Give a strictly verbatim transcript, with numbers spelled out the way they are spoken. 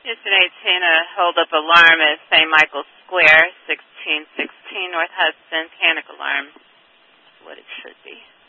Houston eighteen, a hold-up alarm at Saint Michael Square, sixteen sixteen North Hudson. Panic alarm is what it should be.